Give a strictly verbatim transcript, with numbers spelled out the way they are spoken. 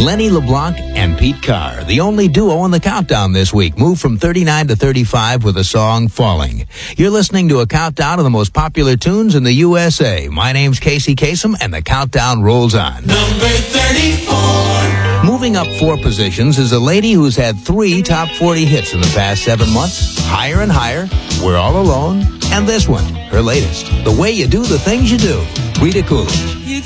Lenny LeBlanc and Pete Carr, the only duo on the countdown this week, moved from thirty-nine to thirty-five with the song Falling. You're listening to a countdown of the most popular tunes in the U S A. My name's Casey Kasem, and the countdown rolls on. Number thirty-four. Moving up four positions is a lady who's had three top forty hits in the past seven months. Higher and Higher, We're All Alone, and this one, her latest, The Way You Do the Things You Do. Rita Coolidge.